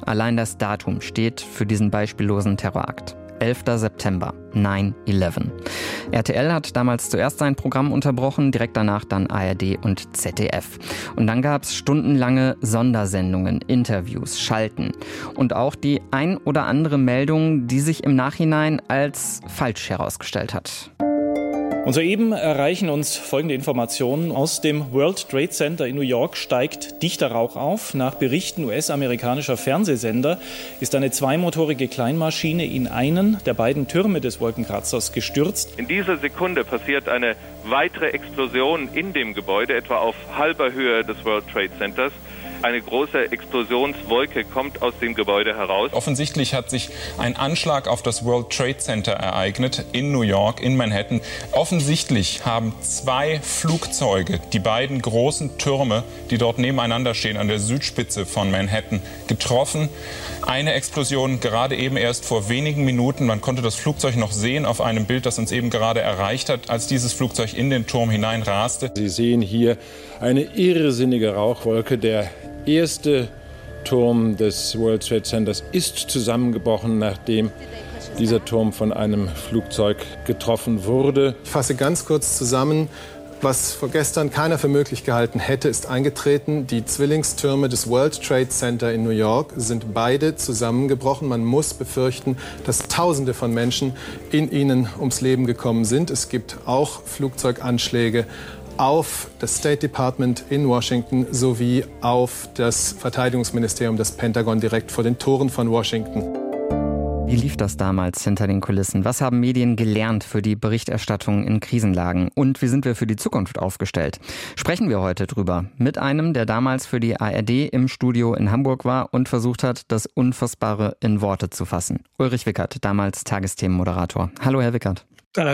Allein das Datum steht für diesen beispiellosen Terrorakt. 11. September, 9/11. RTL hat damals zuerst sein Programm unterbrochen, direkt danach dann ARD und ZDF. Und dann gab es stundenlange Sondersendungen, Interviews, Schalten und auch die ein oder andere Meldung, die sich im Nachhinein als falsch herausgestellt hat. Und soeben erreichen uns folgende Informationen. Aus dem World Trade Center in New York steigt dichter Rauch auf. Nach Berichten US-amerikanischer Fernsehsender ist eine zweimotorige Kleinmaschine in einen der beiden Türme des Wolkenkratzers gestürzt. In dieser Sekunde passiert eine weitere Explosion in dem Gebäude, etwa auf halber Höhe des World Trade Centers. Eine große Explosionswolke kommt aus dem Gebäude heraus. Offensichtlich hat sich ein Anschlag auf das World Trade Center ereignet in New York, in Manhattan. Offensichtlich haben 2 Flugzeuge die beiden großen Türme, die dort nebeneinander stehen, an der Südspitze von Manhattan, getroffen. Eine Explosion gerade eben erst vor wenigen Minuten. Man konnte das Flugzeug noch sehen auf einem Bild, das uns eben gerade erreicht hat, als dieses Flugzeug in den Turm hineinraste. Sie sehen hier eine irrsinnige Rauchwolke. Der erste Turm des World Trade Centers ist zusammengebrochen, nachdem dieser Turm von einem Flugzeug getroffen wurde. Ich fasse ganz kurz zusammen. Was vorgestern keiner für möglich gehalten hätte, ist eingetreten. Die Zwillingstürme des World Trade Center in New York sind beide zusammengebrochen. Man muss befürchten, dass Tausende von Menschen in ihnen ums Leben gekommen sind. Es gibt auch Flugzeuganschläge auf das State Department in Washington sowie auf das Verteidigungsministerium, das Pentagon, direkt vor den Toren von Washington. Wie lief das damals hinter den Kulissen? Was haben Medien gelernt für die Berichterstattung in Krisenlagen? Und wie sind wir für die Zukunft aufgestellt? Sprechen wir heute drüber mit einem, der damals für die ARD im Studio in Hamburg war und versucht hat, das Unfassbare in Worte zu fassen. Ulrich Wickert, damals Tagesthemenmoderator. Hallo, Herr Wickert.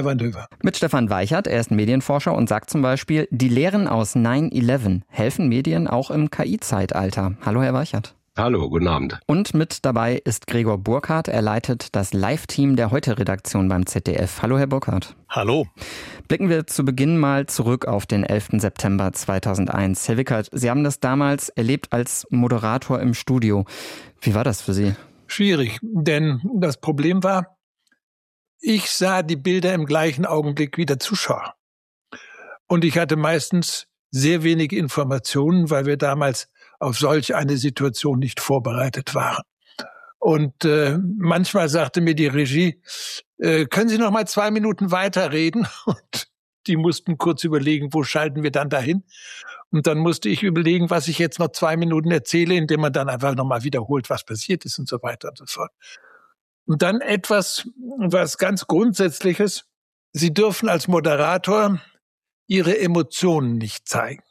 Mit Stefan Weichert, er ist Medienforscher und sagt zum Beispiel, die Lehren aus 9/11 helfen Medien auch im KI-Zeitalter. Hallo, Herr Weichert. Hallo, guten Abend. Und mit dabei ist Gregor Burkhardt. Er leitet das Live-Team der Heute-Redaktion beim ZDF. Hallo, Herr Burkhardt. Hallo. Blicken wir zu Beginn mal zurück auf den 11. September 2001. Herr Wickert, Sie haben das damals erlebt als Moderator im Studio. Wie war das für Sie? Schwierig, denn das Problem war, ich sah die Bilder im gleichen Augenblick wie der Zuschauer. Und ich hatte meistens sehr wenig Informationen, weil wir damals auf solch eine Situation nicht vorbereitet waren. Und manchmal sagte mir die Regie, können Sie noch mal 2 Minuten weiterreden? Und die mussten kurz überlegen, wo schalten wir dann dahin? Und dann musste ich überlegen, was ich jetzt noch 2 Minuten erzähle, indem man dann einfach noch mal wiederholt, was passiert ist und so weiter und so fort. Und dann etwas, was ganz Grundsätzliches. Sie dürfen als Moderator Ihre Emotionen nicht zeigen.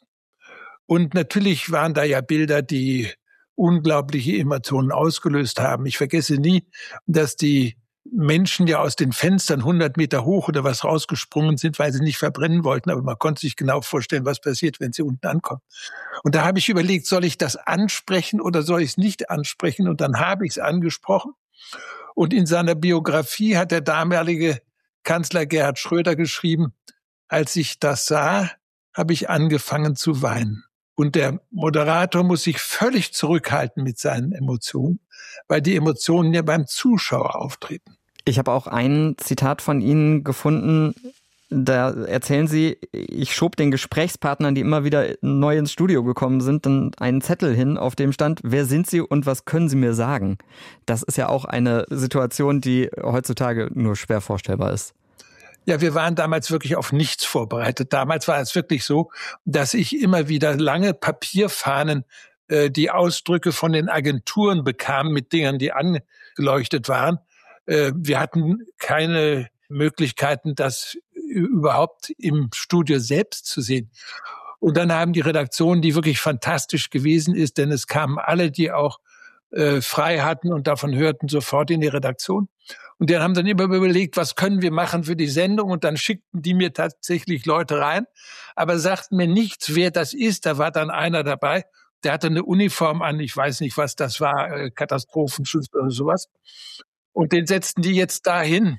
Und natürlich waren da ja Bilder, die unglaubliche Emotionen ausgelöst haben. Ich vergesse nie, dass die Menschen ja aus den Fenstern 100 Meter hoch oder was rausgesprungen sind, weil sie nicht verbrennen wollten. Aber man konnte sich genau vorstellen, was passiert, wenn sie unten ankommen. Und da habe ich überlegt, soll ich das ansprechen oder soll ich es nicht ansprechen? Und dann habe ich es angesprochen. Und in seiner Biografie hat der damalige Kanzler Gerhard Schröder geschrieben, als ich das sah, habe ich angefangen zu weinen. Und der Moderator muss sich völlig zurückhalten mit seinen Emotionen, weil die Emotionen ja beim Zuschauer auftreten. Ich habe auch ein Zitat von Ihnen gefunden, da erzählen Sie, ich schob den Gesprächspartnern, die immer wieder neu ins Studio gekommen sind, dann einen Zettel hin, auf dem stand, wer sind Sie und was können Sie mir sagen? Das ist ja auch eine Situation, die heutzutage nur schwer vorstellbar ist. Ja, wir waren damals wirklich auf nichts vorbereitet. Damals war es wirklich so, dass ich immer wieder lange Papierfahnen, die Ausdrücke von den Agenturen bekam mit Dingen, die angeleuchtet waren. Wir hatten keine Möglichkeiten, das überhaupt im Studio selbst zu sehen. Und dann haben die Redaktion, die wirklich fantastisch gewesen ist, denn es kamen alle, die auch frei hatten und davon hörten, sofort in die Redaktion. Und die haben dann immer überlegt, was können wir machen für die Sendung? Und dann schickten die mir tatsächlich Leute rein, aber sagten mir nichts, wer das ist. Da war dann einer dabei, der hatte eine Uniform an, ich weiß nicht, was das war, Katastrophenschutz oder sowas. Und den setzten die jetzt dahin.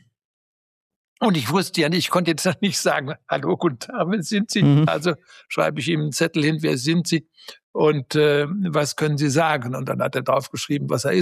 Und ich wusste ja nicht, ich konnte jetzt nicht sagen, hallo, guten Tag, wer sind Sie? Also schreibe ich ihm einen Zettel hin, wer sind Sie und was können Sie sagen? Und dann hat er draufgeschrieben, was er ist.